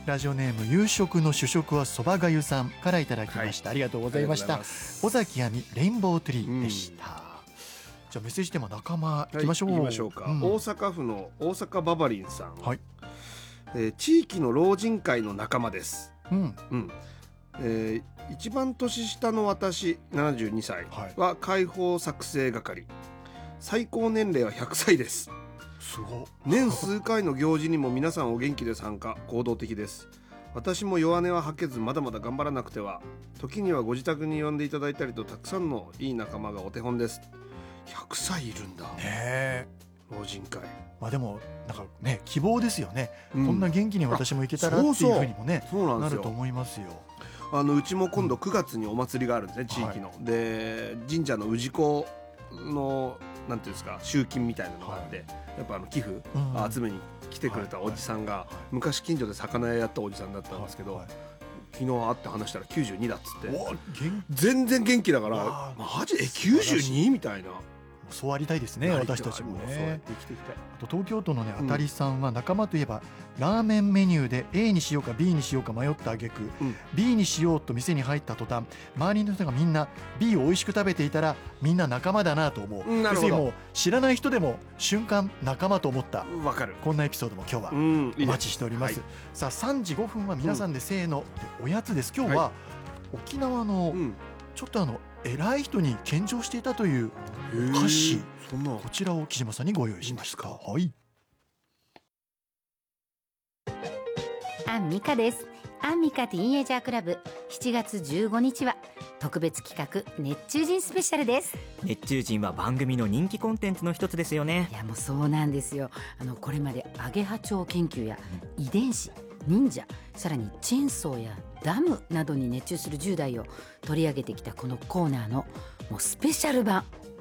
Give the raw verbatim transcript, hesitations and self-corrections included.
ラジオネーム夕食の主食はそばがゆさんからいただきました、はい、ありがとうございました。尾崎亜美レインボートリーでした、うん、じゃあメッセージテーマ仲間いきましょう、 はい、行きましょうか、うん、大阪府の大阪ババリンさん、 はい、 えー、地域の老人会の仲間です、 うんうん、えー、一番年下の私ななじゅうにさいは会報作成係、最高年齢はひゃくさいです。 すご年数回の行事にも皆さんお元気で参加、行動的です。私も弱音は吐けずまだまだ頑張らなくては。時にはご自宅に呼んでいただいたりとたくさんのいい仲間がお手本です。ひゃくさいいるんだね。 老人会、 まあ、でもなんかね希望ですよね、 うん、 こんな元気に私も行けたらっていうふうにもね、 そうそうなると思いますよ。 あのうちも今度くがつにお祭りがあるんですね、地域の、はい、で神社の氏子のなんていうんですか集金みたいなのがあって、はい、やっぱあの寄付、うん、集めに来てくれたおじさんが、はいはい、昔近所で魚屋やったおじさんだったんですけど、はいはい、昨日会って話したらきゅうじゅうにだっつって全然元気だからマジえ きゅうじゅうに? みたいな。 そうありたいですね、私たちもね。 そうやって生きていきたい。 あと東京都のねあたりさんは、仲間といえばラーメンメニューで A にしようか B にしようか迷った挙句、うん、B にしようと店に入った途端周りの人がみんな B を美味しく食べていたらみんな仲間だなと思う。 なるほど。 もう知らない人でも瞬間仲間と思った。 わかる。 こんなエピソードも今日はお待ちしております、うん、いいね。はい、さあさんじごふんは皆さんでせーの、うん、おやつです。今日は、はい、沖縄の、うん、ちょっとあの偉い人に献上していたというお菓子、 そんなこちらを木島さんにご用意しました。はい。 アンミカです。アンミカティーンエイジャークラブしちがつじゅうごにちは特別企画熱中人スペシャルです。 熱中人は番組の人気コンテンツの一つですよね。 いやもうそうなんですよ。あのこれまでアゲハチョウ研究や遺伝子、忍者、さらにチェーンソーやダムなどに熱中するじゅう代を取り上げてきたこのコーナーのもうスペシャル版